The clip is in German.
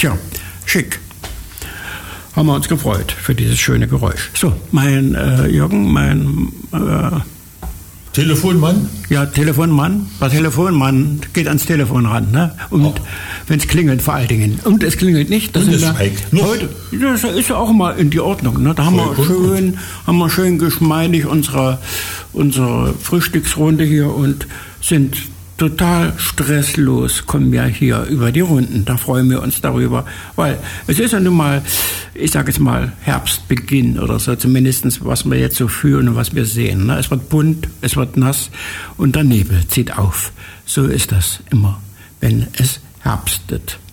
Tja, schick. Haben wir uns gefreut für dieses schöne Geräusch. So, mein Jürgen, Telefonmann? Ja, Telefonmann. Der Telefonmann geht ans Telefon ran, ne? Und wenn es klingelt, vor allen Dingen. Und es klingelt nicht. Das heute, das ist ja auch mal in die Ordnung, ne? Da haben wir schön geschmeidig unsere Frühstücksrunde hier und sind total stresslos, kommen wir hier über die Runden. Da freuen wir uns darüber, weil es ist ja nun mal, ich sage jetzt mal, Herbstbeginn oder so, zumindest was wir jetzt so fühlen und was wir sehen. Ne? Es wird bunt, es wird nass und der Nebel zieht auf. So ist das immer, wenn es herbstet.